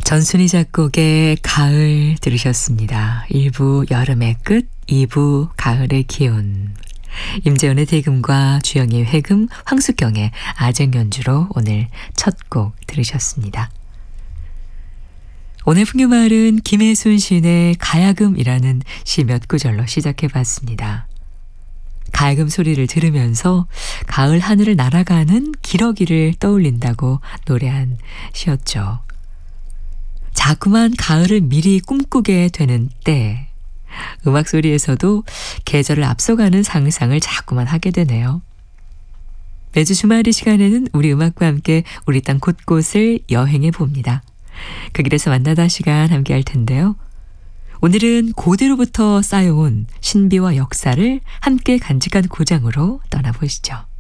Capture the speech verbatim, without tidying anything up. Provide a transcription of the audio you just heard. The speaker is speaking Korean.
전순희 작곡의 가을 들으셨습니다. 일 부 여름의 끝, 이 부 가을의 기운. 임재원의 대금과 주영의 회금, 황숙경의 아쟁 연주로 오늘 첫 곡 들으셨습니다. 오늘 풍요마을은 김혜순 시인의 가야금이라는 시 몇 구절로 시작해봤습니다. 가야금 소리를 들으면서 가을 하늘을 날아가는 기러기를 떠올린다고 노래한 시였죠. 자꾸만 가을을 미리 꿈꾸게 되는 때, 음악 소리에서도 계절을 앞서가는 상상을 자꾸만 하게 되네요. 매주 주말 이 시간에는 우리 음악과 함께 우리 땅 곳곳을 여행해 봅니다. 그 길에서 만나다 시간 함께 할 텐데요. 오늘은 고대로부터 쌓여온 신비와 역사를 함께 간직한 고장으로 떠나보시죠.